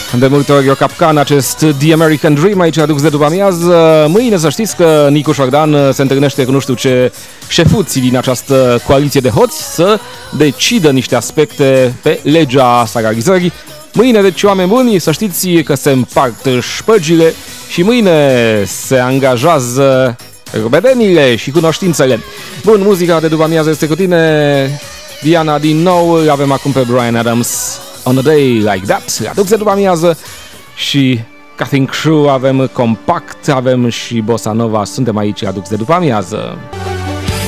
De multe ori o capcană acest The American Dream aici adus de după amiază. Mâine să știți că Nicu Șordan se întâlnește cu nu știu ce șefuții din această coaliție de hoți să decidă niște aspecte pe legea salarizării. Mâine, deci, oameni buni, să știți că se împart șpăgile și mâine se angajează rubedenile și cunoștințele. Bun, muzica de după amiază este cu tine, Diana, din nou. Avem acum pe Bryan Adams, On a Day Like That, la Dux de după amiază, și Cutting Crew, avem Compact, avem și Bossa Nova. Suntem aici la Dux de după amiază.